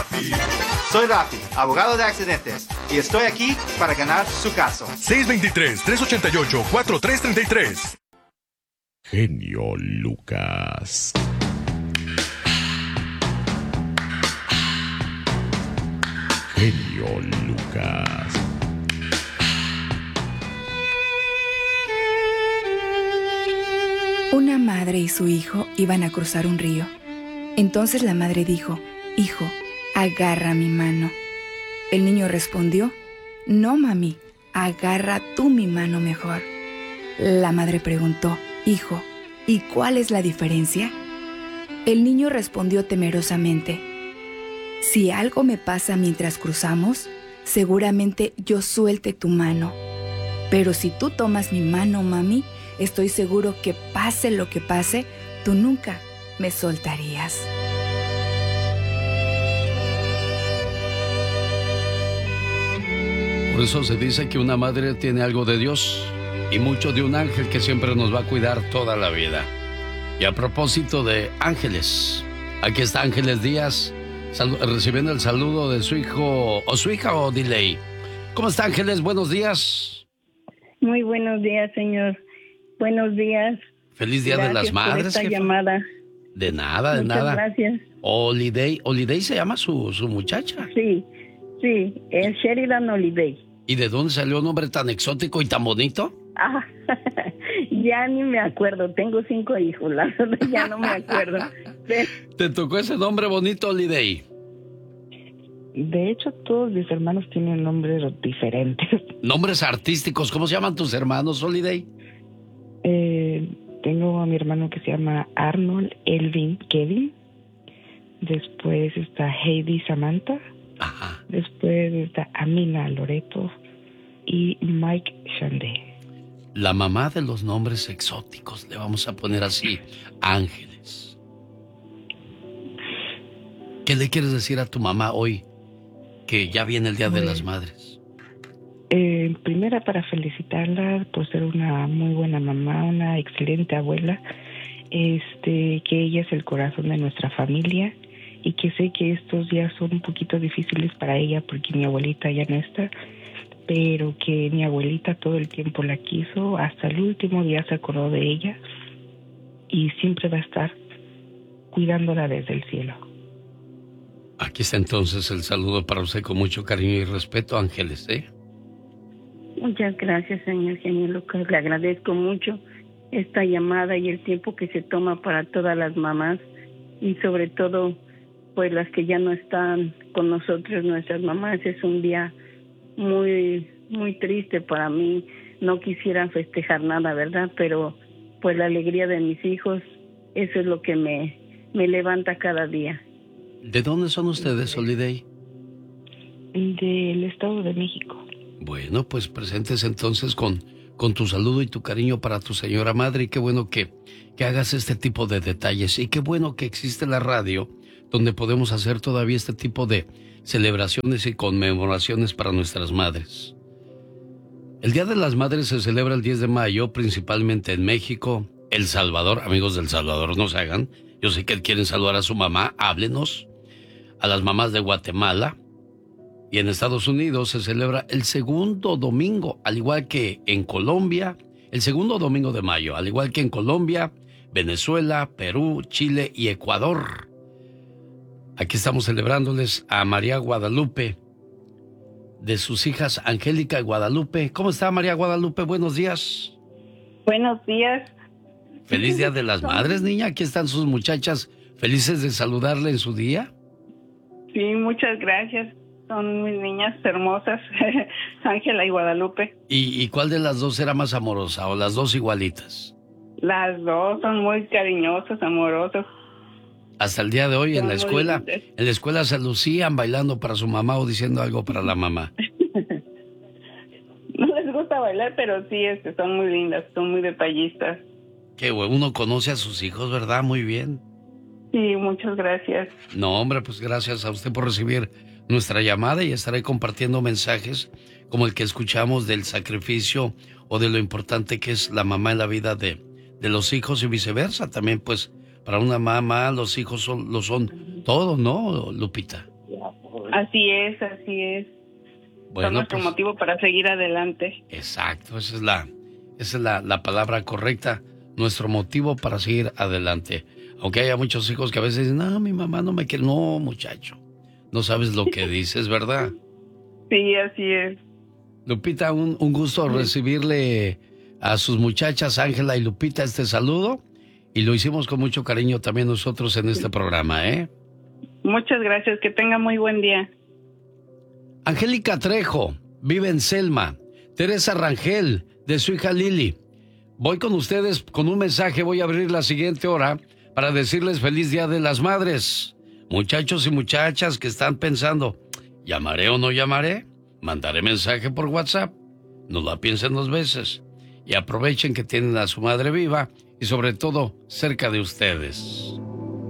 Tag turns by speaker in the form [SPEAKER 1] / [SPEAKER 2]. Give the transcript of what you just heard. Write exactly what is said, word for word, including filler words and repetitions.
[SPEAKER 1] Soy Rafi, abogado de accidentes, y estoy aquí para ganar su caso.
[SPEAKER 2] seis dos tres, tres ocho ocho, cuatro tres tres tres.
[SPEAKER 3] Genio Lucas. Genio Lucas.
[SPEAKER 4] Una madre y su hijo iban a cruzar un río. Entonces la madre dijo: Hijo, agarra mi mano. El niño respondió: No, mami, agarra tú mi mano mejor. La madre preguntó: Hijo, ¿y cuál es la diferencia? El niño respondió temerosamente: Si algo me pasa mientras cruzamos, seguramente yo suelte tu mano. Pero si tú tomas mi mano, mami, estoy seguro que pase lo que pase, tú nunca me soltarías.
[SPEAKER 5] Por eso se dice que una madre tiene algo de Dios y mucho de un ángel que siempre nos va a cuidar toda la vida. Y a propósito de ángeles, aquí está Ángeles Díaz sal- recibiendo el saludo de su hijo o su hija o delay. ¿Cómo está, Ángeles? Buenos días.
[SPEAKER 6] Muy buenos días, señor. Buenos días.
[SPEAKER 5] Feliz Día
[SPEAKER 6] Gracias
[SPEAKER 5] de las Madres.
[SPEAKER 6] por esta
[SPEAKER 5] jefa.
[SPEAKER 6] llamada.
[SPEAKER 5] De nada, de
[SPEAKER 6] Muchas
[SPEAKER 5] nada.
[SPEAKER 6] gracias.
[SPEAKER 5] Holiday, Holiday se llama su, su muchacha.
[SPEAKER 6] Sí, sí, es Sheridan Holiday.
[SPEAKER 5] ¿Y de dónde salió un nombre tan exótico y tan bonito?
[SPEAKER 6] Ah, ya ni me acuerdo. Tengo cinco hijos, la verdad ya no me acuerdo. Pero,
[SPEAKER 5] ¿Te tocó ese nombre bonito, Holiday?
[SPEAKER 7] De hecho, todos mis hermanos tienen nombres diferentes.
[SPEAKER 5] Nombres artísticos, ¿cómo se llaman tus hermanos, Holiday?
[SPEAKER 7] Eh, tengo a mi hermano que se llama Arnold Elvin Kevin. Después está Heidi Samantha.
[SPEAKER 5] Ajá.
[SPEAKER 7] Después está Amina Loreto y Mike Shande.
[SPEAKER 5] La mamá de los nombres exóticos, le vamos a poner así, Ángeles. ¿Qué le quieres decir a tu mamá hoy, que ya viene el Día de las Madres?
[SPEAKER 7] Eh, primera, para felicitarla por ser una muy buena mamá, una excelente abuela, este, que ella es el corazón de nuestra familia y que sé que estos días son un poquito difíciles para ella porque mi abuelita ya no está, pero que mi abuelita todo el tiempo la quiso, hasta el último día se acordó de ella y siempre va a estar cuidándola desde el cielo.
[SPEAKER 5] Aquí está entonces el saludo para usted con mucho cariño y respeto, Ángeles, ¿eh?
[SPEAKER 6] muchas gracias, señor Genio Lucas. Le agradezco mucho esta llamada y el tiempo que se toma para todas las mamás y sobre todo, pues las que ya no están con nosotros, nuestras mamás. Es un día muy, muy triste para mí. No quisiera festejar nada, ¿verdad? Pero pues la alegría de mis hijos, eso es lo que me, me levanta cada día.
[SPEAKER 5] ¿De dónde son ustedes, Holiday?
[SPEAKER 7] Del Estado de México.
[SPEAKER 5] Bueno, pues presentes entonces con, con tu saludo y tu cariño para tu señora madre. Y qué bueno que, que hagas este tipo de detalles. Y qué bueno que existe la radio donde podemos hacer todavía este tipo de celebraciones y conmemoraciones para nuestras madres. El Día de las Madres se celebra el diez de mayo, principalmente en México, El Salvador. Amigos del Salvador, no se hagan. Yo sé que quieren saludar a su mamá, háblenos. A las mamás de Guatemala. Y en Estados Unidos se celebra el segundo domingo, al igual que en Colombia, el segundo domingo de mayo, al igual que en Colombia, Venezuela, Perú, Chile y Ecuador. Aquí estamos celebrándoles a María Guadalupe, de sus hijas Angélica y Guadalupe. ¿Cómo está, María Guadalupe? Buenos días.
[SPEAKER 6] Buenos días.
[SPEAKER 5] Feliz Día de las Madres, niña. Aquí están sus muchachas, felices de saludarle en su día.
[SPEAKER 6] Sí, muchas gracias. Son mis niñas hermosas, Ángela y Guadalupe.
[SPEAKER 5] ¿Y, ¿Y cuál de las dos era más amorosa o las dos igualitas?
[SPEAKER 6] Las dos son muy cariñosas, amorosas.
[SPEAKER 5] Hasta el día de hoy en la
[SPEAKER 6] Son muy
[SPEAKER 5] escuela,
[SPEAKER 6] lindas.
[SPEAKER 5] en la escuela se lucían bailando para su mamá o diciendo algo para la mamá.
[SPEAKER 6] No les gusta bailar, pero sí, este, son muy lindas, son muy detallistas.
[SPEAKER 5] Qué bueno, uno conoce a sus hijos, ¿verdad? Muy bien.
[SPEAKER 6] Sí, muchas gracias.
[SPEAKER 5] No, hombre, pues gracias a usted por recibir nuestra llamada y estaré compartiendo mensajes como el que escuchamos del sacrificio o de lo importante que es la mamá en la vida de, de los hijos y viceversa. También, pues, para una mamá los hijos son, lo son todo, ¿no, Lupita?
[SPEAKER 6] Así es, así es.
[SPEAKER 5] Bueno,
[SPEAKER 6] Son nuestro
[SPEAKER 5] pues,
[SPEAKER 6] motivo para seguir adelante.
[SPEAKER 5] exacto, esa es la, esa es la, la palabra correcta, nuestro motivo para seguir adelante. Aunque haya muchos hijos que a veces dicen, no, mi mamá no me quiere. No, muchacho, no sabes lo que dices, ¿verdad?
[SPEAKER 6] Sí, así es.
[SPEAKER 5] Lupita, un, un gusto recibirle a sus muchachas, Ángela y Lupita, este saludo. Y lo hicimos con mucho cariño también nosotros en este programa, ¿eh?
[SPEAKER 6] Muchas gracias, que tenga muy buen día.
[SPEAKER 5] Angélica Trejo, vive en Selma. Teresa Rangel, de su hija Lili. Voy con ustedes con un mensaje, voy a abrir la siguiente hora para decirles feliz Día de las Madres. Muchachos y muchachas que están pensando, ¿llamaré o no llamaré? Mandaré mensaje por WhatsApp. No la piensen dos veces. Y aprovechen que tienen a su madre viva y sobre todo cerca de ustedes.